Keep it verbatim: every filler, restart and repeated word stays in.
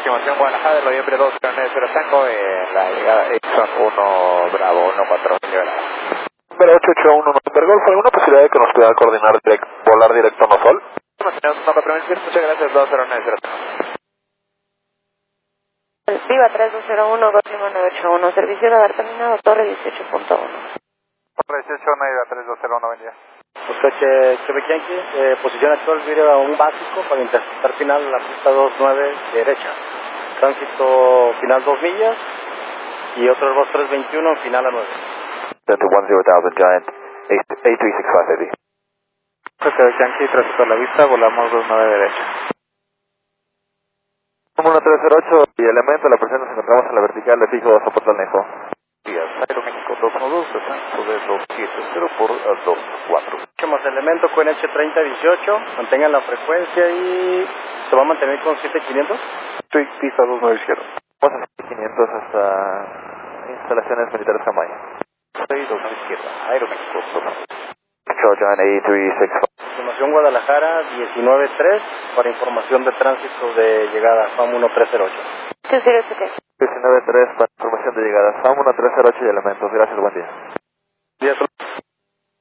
Aproximación Guadalajara, noviembre dos, cero Tango, en la llegada Exxon uno Bravo uno cuatro, nivel A. Pero ocho ocho uno November Golf, ¿alguna posibilidad de que nos pueda coordinar direct, volar directo a Nosol? uno cuatro muchas gracias, dos cero nueve cero. Viva tres dos cero uno, Golf nueve ocho uno, servicio de haber terminado, Torre dieciocho punto uno. Torre dieciocho uno, Viva tres dos cero uno, buen día. Coche Quebec Yankee, eh, posición actual vira un básico para interceptar final en la pista dos nueve derecha. Tránsito final dos millas y otro dos tres veintiuno final a nueve. Center one zero thousand Giant, A three six five heavy. Quebec Yankee, tránsito a la vista, volamos dos nueve derecha. uno tres cero ocho y elemento, la presión nos encontramos en la vertical de fijo a soporte al Nejo. Aeroméxico dos uno dos, descenso de dos siete cero por dos cuatro. Más elemento con H treinta dieciocho, mantengan la frecuencia y se va a mantener con siete quinientos. Estoy pista dos nueve izquierda. Vamos a siete quinientos hasta instalaciones militares Camaya. seis dos nueve izquierda, Aeroméxico dos uno. Giant A three six five. Información Guadalajara diecinueve tres para información de tránsito de llegada F A M uno tres cero ocho. dos cero siete. diecinueve tres para información de llegada. F A M uno tres cero ocho y elementos. Gracias, buen día. Días.